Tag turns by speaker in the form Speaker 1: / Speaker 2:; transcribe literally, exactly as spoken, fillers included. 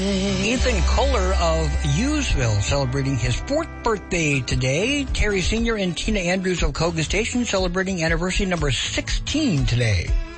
Speaker 1: Ethan Kohler of Hughesville celebrating his fourth birthday today. Terry Senior and Tina Andrews of Koga Station celebrating anniversary number sixteen today.